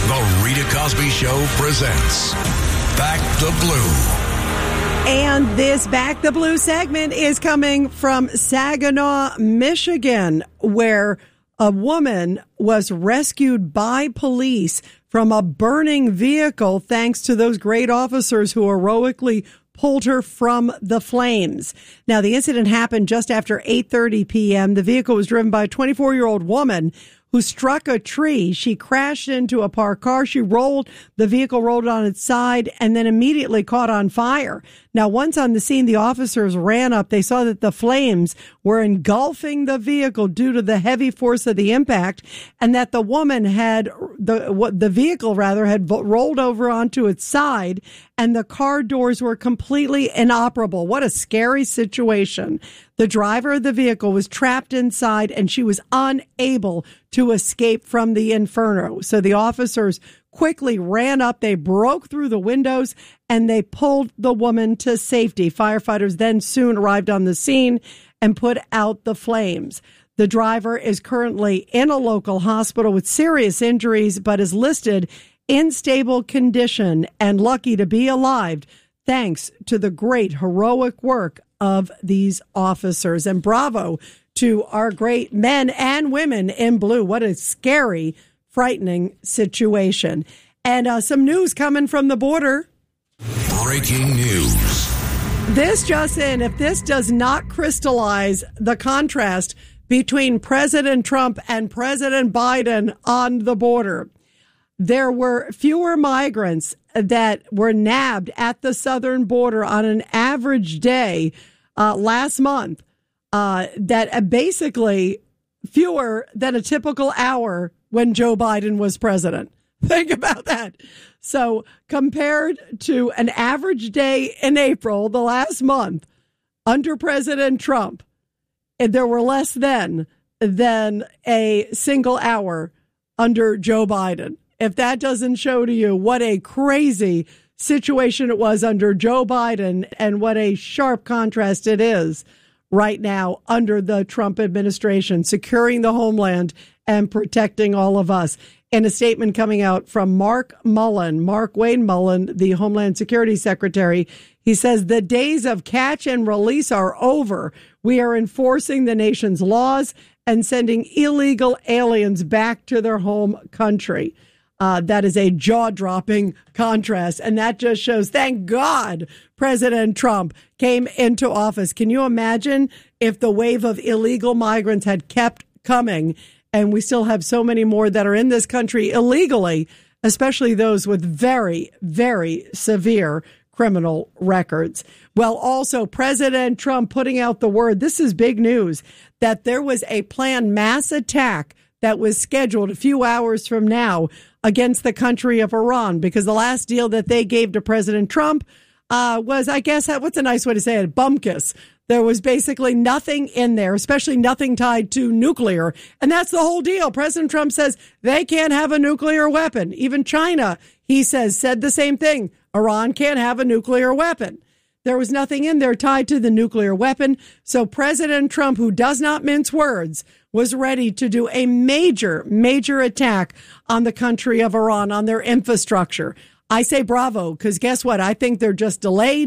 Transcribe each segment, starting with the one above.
The Rita Cosby Show presents Back the Blue. And this Back the Blue segment is coming from Saginaw, Michigan, where a woman was rescued by police from a burning vehicle thanks to those great officers who heroically pulled her from the flames. Now, the incident happened just after 8:30 p.m. The vehicle was driven by a 24-year-old woman who struck a tree. She crashed into a parked car. The vehicle rolled on its side and then immediately caught on fire. Now, once on the scene, the officers ran up. They saw that the flames were engulfing the vehicle due to the heavy force of the impact, and that the woman the vehicle had rolled over onto its side, and the car doors were completely inoperable. What a scary situation. The driver of the vehicle was trapped inside, and she was unable to escape from the inferno. So the officers quickly ran up. They broke through the windows and they pulled the woman to safety. Firefighters then soon arrived on the scene and put out the flames. The driver is currently in a local hospital with serious injuries, but is listed in stable condition and lucky to be alive, thanks to the great heroic work of these officers. And bravo to our great men and women in blue. What a scary, frightening situation. And some news coming from the border. Breaking news. This just in, if this does not crystallize the contrast between President Trump and President Biden on the border, there were fewer migrants that were nabbed at the southern border on an average day last month, that basically fewer than a typical hour when Joe Biden was president. Think about that. So compared to an average day in April, the last month, under President Trump, there were less than a single hour under Joe Biden. If that doesn't show to you what a crazy situation it was under Joe Biden and what a sharp contrast it is right now under the Trump administration, securing the homeland and protecting all of us. In a statement coming out from Mark Wayne Mullen, the Homeland Security Secretary, he says the days of catch and release are over. We are enforcing the nation's laws and sending illegal aliens back to their home country. That is a jaw-dropping contrast, and that just shows, thank God, President Trump came into office. Can you imagine if the wave of illegal migrants had kept coming, and we still have so many more that are in this country illegally, especially those with very, very severe criminal records? Well, also, President Trump putting out the word, this is big news, that there was a planned mass attack that was scheduled a few hours from now against the country of Iran, because the last deal that they gave to President Trump was, I guess, what's a nice way to say it, bumkus. There was basically nothing in there, especially nothing tied to nuclear. And that's the whole deal. President Trump says they can't have a nuclear weapon. Even China, he said the same thing. Iran can't have a nuclear weapon. There was nothing in there tied to the nuclear weapon. So President Trump, who does not mince words, was ready to do a major, major attack on the country of Iran, on their infrastructure. I say bravo, because guess what? I think they're just delay.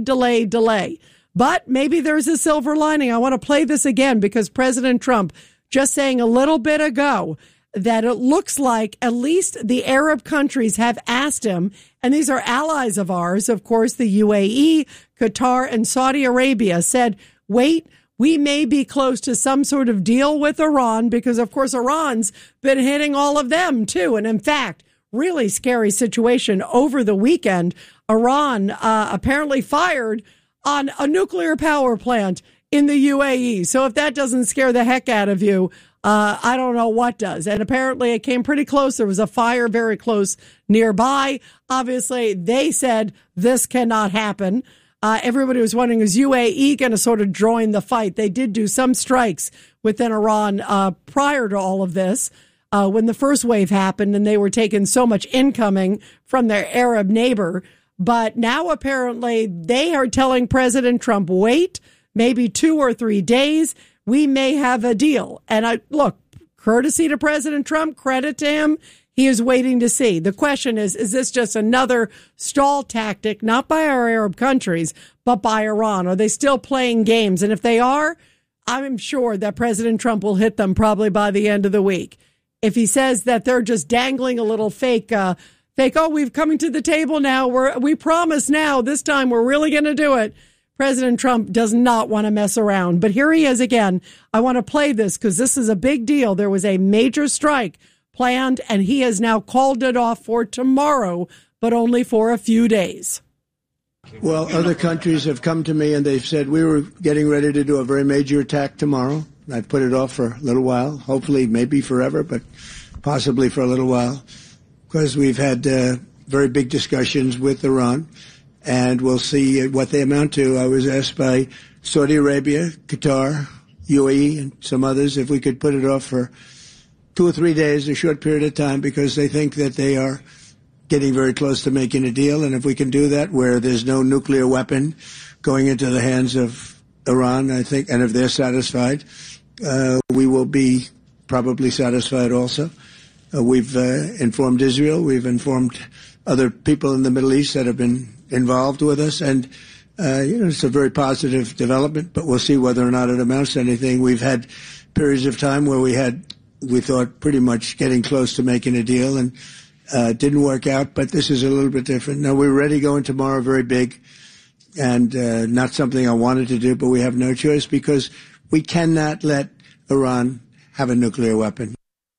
But maybe there's a silver lining. I want to play this again because President Trump just saying a little bit ago that it looks like at least the Arab countries have asked him, and these are allies of ours, of course, the UAE, Qatar, and Saudi Arabia, said, wait, we may be close to some sort of deal with Iran because, of course, Iran's been hitting all of them, too. And in fact, really scary situation over the weekend. Iran apparently fired on a nuclear power plant in the UAE. So if that doesn't scare the heck out of you, I don't know what does. And apparently it came pretty close. There was a fire very close nearby. Obviously, they said this cannot happen. Everybody was wondering, is UAE going to sort of join the fight? They did do some strikes within Iran prior to all of this when the first wave happened, and they were taking so much incoming from their Arab neighbor. But now apparently they are telling President Trump, wait, maybe 2 or 3 days, we may have a deal. And look, courtesy to President Trump, credit to him. he is waiting to see. The question is this just another stall tactic, not by our Arab countries, but by Iran? Are they still playing games? And if they are, I'm sure that President Trump will hit them probably by the end of the week. If he says that they're just dangling a little fake, oh, we've coming to the table now. We promise now, this time we're really going to do it. President Trump does not want to mess around. But here he is again. I want to play this because this is a big deal. There was a major strike planned, and he has now called it off for tomorrow, but only for a few days. Well, other countries have come to me and they've said we were getting ready to do a very major attack tomorrow. I've put it off for a little while, hopefully maybe forever, but possibly for a little while, because we've had very big discussions with Iran. And we'll see what they amount to. I was asked by Saudi Arabia, Qatar, UAE, and some others if we could put it off for 2 or 3 days, a short period of time, because they think that they are getting very close to making a deal. And if we can do that where there's no nuclear weapon going into the hands of Iran, I think, and if they're satisfied, we will be probably satisfied also. We've informed Israel. We've informed other people in the Middle East that have been involved with us, and it's a very positive development, but we'll see whether or not it amounts to anything. We've had periods of time where we thought pretty much getting close to making a deal, and didn't work out, but this is a little bit different. Now, we're ready going tomorrow, very big, and not something I wanted to do, but we have no choice because we cannot let Iran have a nuclear weapon.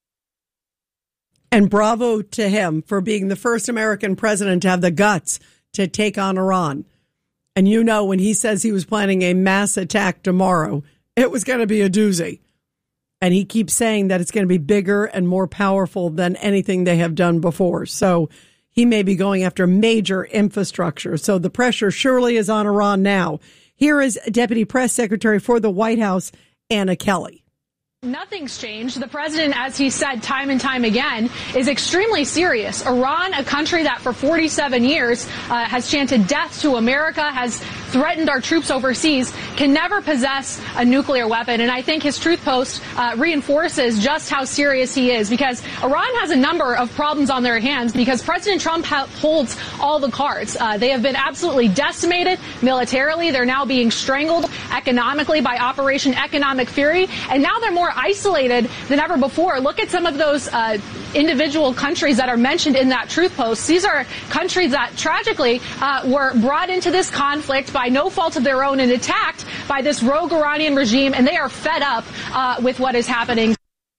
And bravo to him for being the first American president to have the guts to take on Iran. And when he says he was planning a mass attack tomorrow, it was going to be a doozy. And he keeps saying that it's going to be bigger and more powerful than anything they have done before. So he may be going after major infrastructure. So the pressure surely is on Iran now. Here is Deputy Press Secretary for the White House, Anna Kelly. Nothing's changed. The president, as he said time and time again, is extremely serious. Iran, a country that for 47 years has chanted death to America, has threatened our troops overseas, can never possess a nuclear weapon. And I think his Truth Post reinforces just how serious he is, because Iran has a number of problems on their hands because President Trump holds all the cards. They have been absolutely decimated militarily. They're now being strangled economically by Operation Economic Fury. And now they're more isolated than ever before. Look at some of those individual countries that are mentioned in that Truth Post. These are countries that tragically were brought into this conflict by no fault of their own and attacked by this rogue Iranian regime, and they are fed up with what is happening.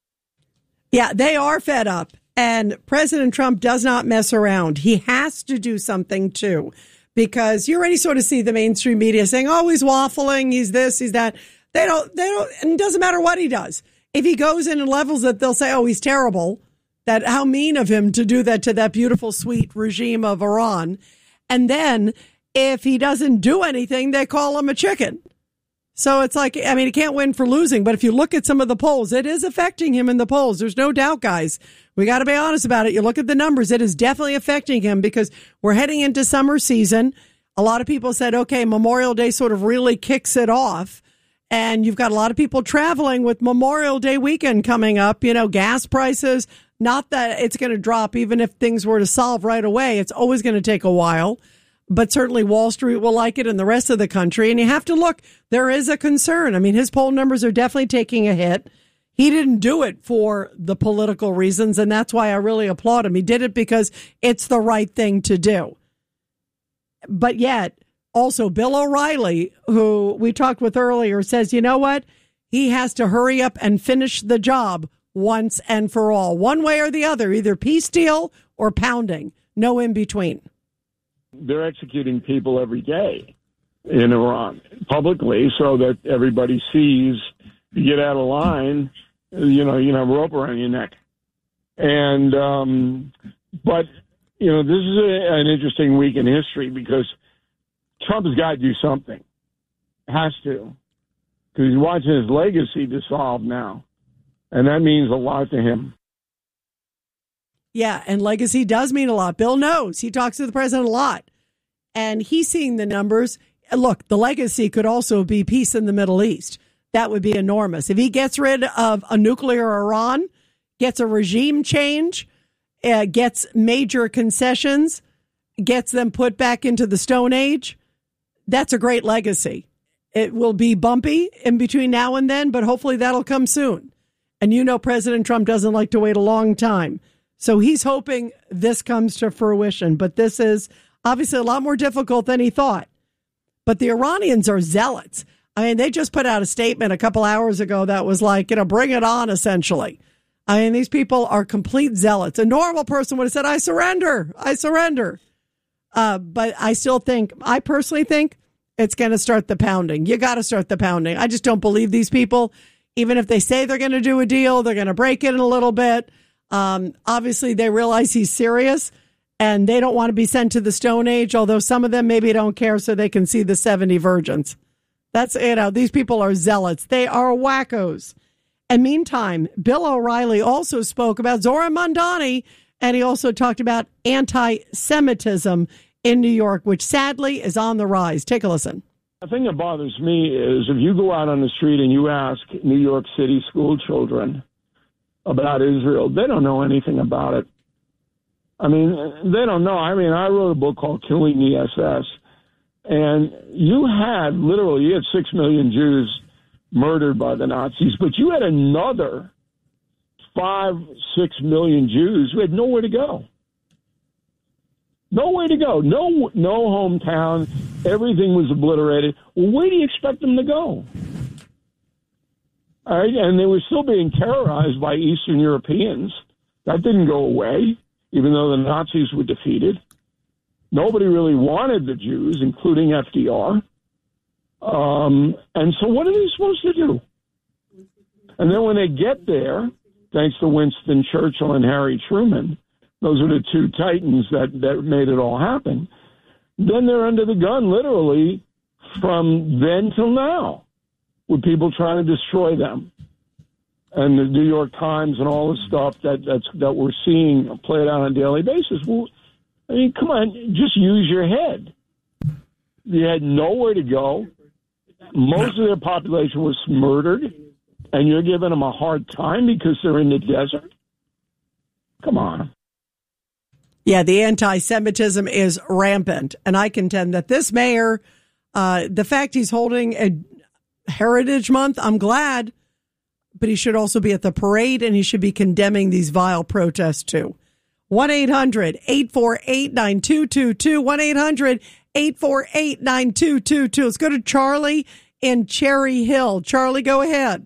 Yeah, they are fed up, and President Trump does not mess around. He has to do something too, because you already sort of see the mainstream media saying, oh, he's waffling, he's this, he's that. They don't, and it doesn't matter what he does. If he goes in and levels it, they'll say, oh, he's terrible. That how mean of him to do that to that beautiful, sweet regime of Iran. And then if he doesn't do anything, they call him a chicken. So it's like, I mean, he can't win for losing. But if you look at some of the polls, it is affecting him in the polls. There's no doubt, guys. We got to be honest about it. You look at the numbers, it is definitely affecting him because we're heading into summer season. A lot of people said, okay, Memorial Day sort of really kicks it off. And you've got a lot of people traveling with Memorial Day weekend coming up. Gas prices, not that it's going to drop even if things were to solve right away. It's always going to take a while. But certainly Wall Street will like it and the rest of the country. And you have to look, there is a concern. I mean, his poll numbers are definitely taking a hit. He didn't do it for the political reasons. And that's why I really applaud him. He did it because it's the right thing to do. But yet, also, Bill O'Reilly, who we talked with earlier, says, you know what? He has to hurry up and finish the job once and for all. One way or the other, either peace deal or pounding. No in between. They're executing people every day in Iran publicly so that everybody sees you get out of line, you have a rope around your neck. And, but, this is an interesting week in history because Trump has got to do something. Has to. Because he's watching his legacy dissolve now. And that means a lot to him. Yeah, and legacy does mean a lot. Bill knows. He talks to the president a lot. And he's seeing the numbers. Look, the legacy could also be peace in the Middle East. That would be enormous. If he gets rid of a nuclear Iran, gets a regime change, gets major concessions, gets them put back into the Stone Age, that's a great legacy. It will be bumpy in between now and then, but hopefully that'll come soon. And you know President Trump doesn't like to wait a long time. So he's hoping this comes to fruition. But this is obviously a lot more difficult than he thought. But the Iranians are zealots. I mean, they just put out a statement a couple hours ago that was like, bring it on, essentially. I mean, these people are complete zealots. A normal person would have said, I surrender. But I personally think it's going to start the pounding. You got to start the pounding. I just don't believe these people. Even if they say they're going to do a deal, they're going to break it in a little bit. Obviously, they realize he's serious and they don't want to be sent to the Stone Age, although some of them maybe don't care so they can see the 70 virgins. That's, these people are zealots. They are wackos. And meantime, Bill O'Reilly also spoke about Zohran Mamdani, and he also talked about anti-Semitism in New York, which sadly is on the rise. Take a listen. The thing that bothers me is if you go out on the street and you ask New York City school children about Israel, they don't know anything about it. I mean, they don't know. I mean, I wrote a book called Killing the SS, and you had 6 million Jews murdered by the Nazis, but you had another 5-6 million Jews who had nowhere to go. Nowhere to go. No hometown. Everything was obliterated. Well, where do you expect them to go? All right, and they were still being terrorized by Eastern Europeans. That didn't go away, even though the Nazis were defeated. Nobody really wanted the Jews, including FDR. And so what are they supposed to do? And then when they get there, thanks to Winston Churchill and Harry Truman, those are the two titans that made it all happen. Then they're under the gun, literally, from then till now, with people trying to destroy them. And the New York Times and all the stuff that we're seeing played out on a daily basis. Well, I mean, come on, just use your head. You had nowhere to go. Most of their population was murdered, and you're giving them a hard time because they're in the desert? Come on. Yeah, the anti-Semitism is rampant. And I contend that this mayor, the fact he's holding a Heritage Month, I'm glad, but he should also be at the parade and he should be condemning these vile protests too. 1-800-848-9222. 1-800-848-9222. Let's go to Charlie in Cherry Hill. Charlie, go ahead.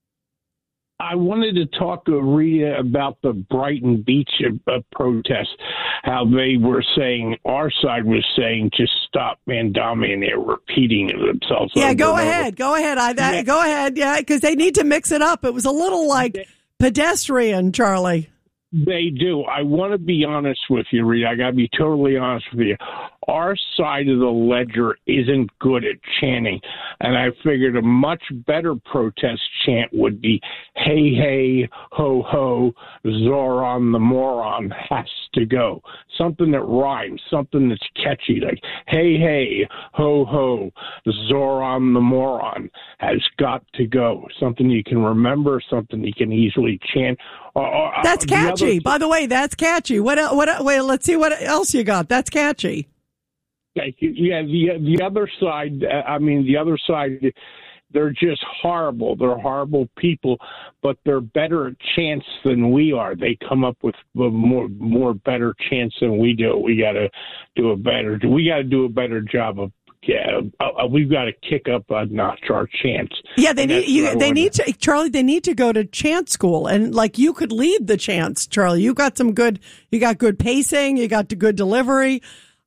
I wanted to talk to Rita about the Brighton Beach protest, how they were saying, our side was saying, just stop Mamdani, and they're repeating themselves. Yeah, go ahead. Go ahead. Go ahead. Yeah, because they need to mix it up. It was a little like pedestrian, Charlie. They do. I want to be honest with you, Rita. I got to be totally honest with you. Our side of the ledger isn't good at chanting, and I figured a much better protest chant would be, hey, hey, ho, ho, Zoran the moron has to go. Something that rhymes, something that's catchy, like, hey, hey, ho, ho, Zoran the moron has got to go. Something you can remember, something you can easily chant. That's catchy. By the way, that's catchy. Wait, let's see what else you got. That's catchy. Yeah, the other side, the other side, they're just horrible. They're horrible people, but they're better at chants than we are. They come up with more better chants than we do. We got to do a better job of. Yeah, we've got to kick up a notch our chants. Yeah, they need to, Charlie. They need to go to chant school, and like you could lead the chants, Charlie. You got good pacing. You got good delivery.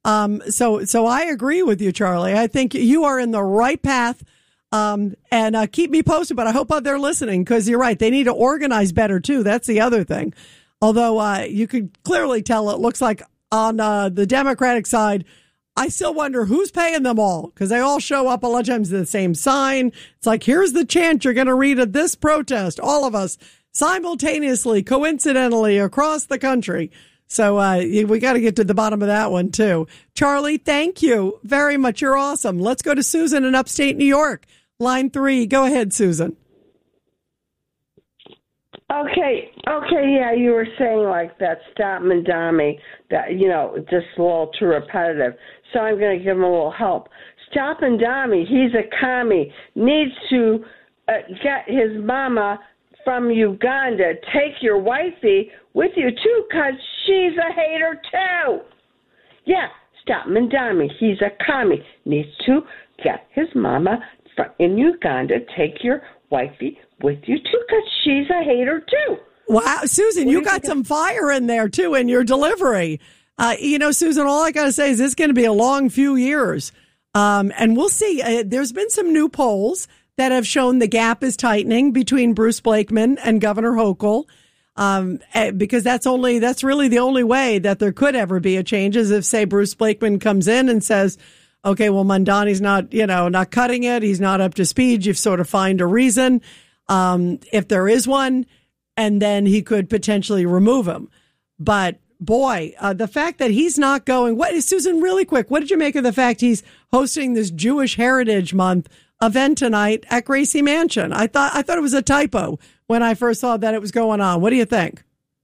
So I agree with you, Charlie. I think you are in the right path. And keep me posted, but I hope they're listening because you're right. They need to organize better too. That's the other thing. Although, you could clearly tell it looks like on, the Democratic side, I still wonder who's paying them all because they all show up a lot of times to the same sign. It's like, here's the chant you're going to read at this protest. All of us simultaneously, coincidentally across the country. So we got to get to the bottom of that one, too. Charlie, thank you very much. You're awesome. Let's go to Susan in upstate New York. Line 3. Go ahead, Susan. Okay, yeah, you were saying like that Stop Mandami, that, just a little too repetitive. So I'm going to give him a little help. Stop Mandami, he's a commie, needs to get his mama from Uganda. Take your wifey with you, too, because she's a hater, too. Yeah, Stop Mandami, he's a commie, needs to get his mama in Uganda. Take your wifey with you, too, because she's a hater, too. Wow, Susan, you got some fire in there, too, in your delivery. Susan, all I got to say is it's going to be a long few years. And we'll see. There's been some new polls that have shown the gap is tightening between Bruce Blakeman and Governor Hochul. Because that's really the only way that there could ever be a change is if, say, Bruce Blakeman comes in and says, okay, well, Mandani's not cutting it. He's not up to speed. You've sort of find a reason, if there is one, and then he could potentially remove him. But boy, the fact that he's not going, Susan, really quick, what did you make of the fact he's hosting this Jewish Heritage Month event tonight at Gracie Mansion? I thought it was a typo when I first saw that it was going on. What do you think?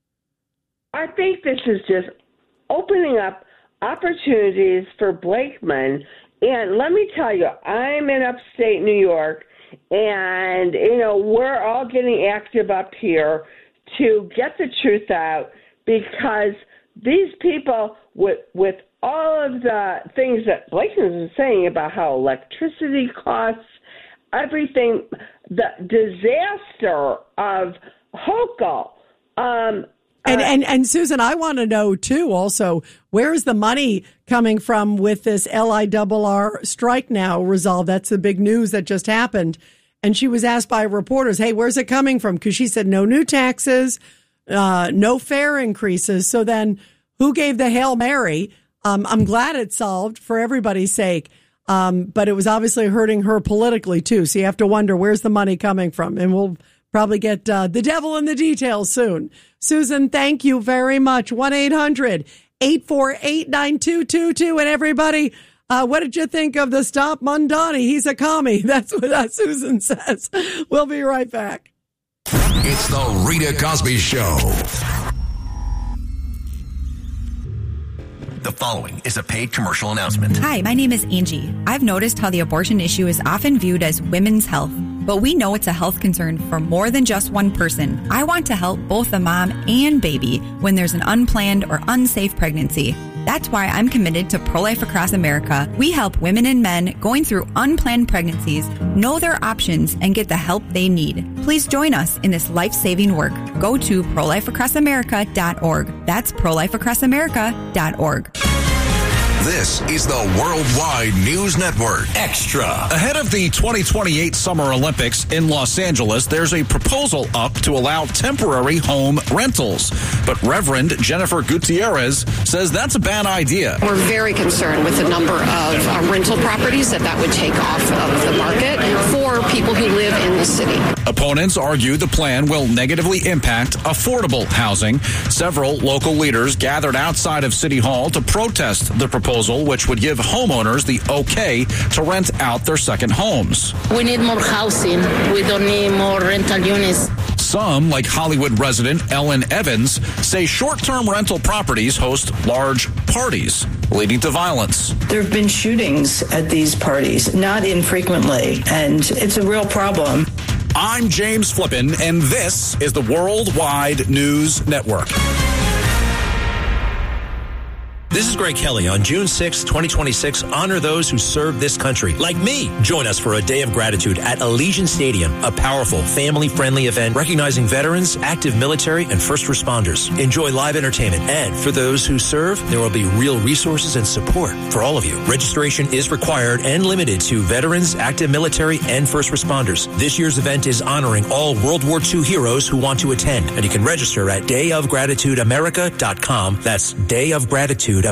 I think this is just opening up opportunities for Blakeman. And let me tell you, I'm in upstate New York, and, we're all getting active up here to get the truth out, because these people, with all of the things that Blakeman is saying about how electricity costs, everything, the disaster of Hochul. And Susan, I want to know, too, also, where's the money coming from with this LIRR strike now resolved? That's the big news that just happened. And she was asked by reporters, hey, where's it coming from? Because she said no new taxes, no fare increases. So then who gave the Hail Mary? I'm glad it's solved for everybody's sake. But it was obviously hurting her politically, too. So you have to wonder, where's the money coming from? And we'll probably get the devil in the details soon. Susan, thank you very much. 1-800-848-9222. And everybody, what did you think of the Stop Mandani? He's a commie. That's what Susan says. We'll be right back. It's the Rita Cosby Show. The following is a paid commercial announcement. Hi, my name is Angie. I've noticed how the abortion issue is often viewed as women's health, but we know it's a health concern for more than just one person. I want to help both the mom and baby when there's an unplanned or unsafe pregnancy. That's why I'm committed to Pro-Life Across America. We help women and men going through unplanned pregnancies know their options and get the help they need. Please join us in this life-saving work. Go to prolifeacrossamerica.org. That's prolifeacrossamerica.org. This is the Worldwide News Network Extra. Ahead of the 2028 Summer Olympics in Los Angeles, there's a proposal up to allow temporary home rentals. But Reverend Jennifer Gutierrez says that's a bad idea. We're very concerned with the number of rental properties that would take off of the market for people who live in the city. Opponents argue the plan will negatively impact affordable housing. Several local leaders gathered outside of City Hall to protest the proposal, which would give homeowners the okay to rent out their second homes. We need more housing. We don't need more rental units. Some, like Hollywood resident Ellen Evans, say short-term rental properties host large parties, leading to violence. There have been shootings at these parties, not infrequently, and it's a real problem. I'm James Flippin, and this is the Worldwide News Network. This is Greg Kelly. On June 6, 2026, honor those who serve this country, like me. Join us for a day of gratitude at Allegiant Stadium, a powerful, family-friendly event recognizing veterans, active military, and first responders. Enjoy live entertainment, and for those who serve, there will be real resources and support for all of you. Registration is required and limited to veterans, active military, and first responders. This year's event is honoring all World War II heroes who want to attend, and you can register at dayofgratitudeamerica.com. That's dayofgratitudeamerica.com.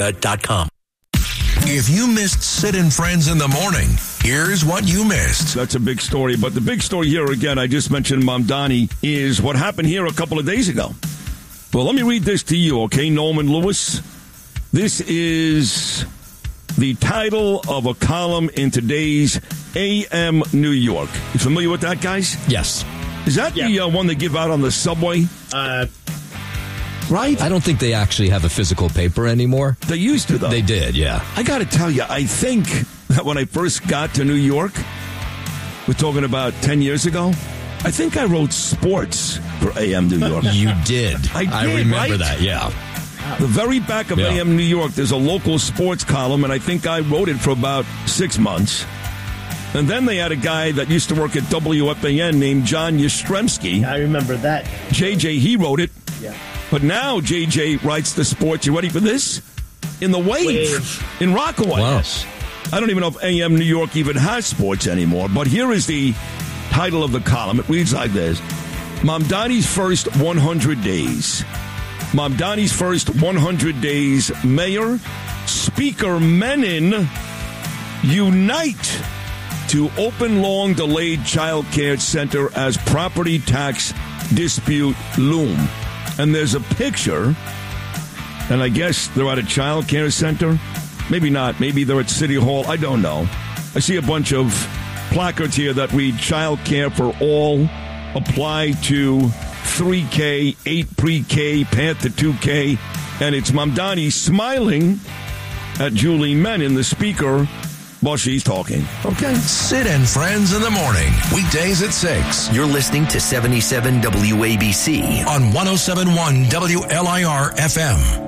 If you missed Sid and Friends in the morning, here's what you missed. That's a big story, but the big story here, again, I just mentioned Mamdani, is what happened here a couple of days ago. Well, let me read this to you, okay, Norman Lewis? This is the title of a column in today's AM New York. You familiar with that, guys? Yes. Is that the one they give out on the subway? Right? I don't think they actually have a physical paper anymore. They used to, though. They did, yeah. I got to tell you, I think that when I first got to New York, we're talking about 10 years ago, I think I wrote sports for AM New York. You did. I remember that, yeah. The very back of AM New York, there's a local sports column, and I think I wrote it for about 6 months. And then they had a guy that used to work at WFAN named John Yastrzemski. I remember that. JJ, he wrote it. Yeah. But now JJ writes the sports. You ready for this? In the Wave. In Rockaway. Wow. I don't even know if AM New York even has sports anymore. But here is the title of the column. It reads like this. Mamdani's first 100 days. Mamdani's first 100 days. Mayor, Speaker Menon unite to open long-delayed child care center as property tax dispute loom. And there's a picture, and I guess they're at a child care center. Maybe not. Maybe they're at City Hall. I don't know. I see a bunch of placards here that read child care for all, apply to 3K, 8 pre-K, path to 2K. And it's Mamdani smiling at Julie Menon, the speaker, while she's talking. Okay. Sid and Friends in the morning. Weekdays at 6. You're listening to 77 WABC on 107.1 WLIR FM.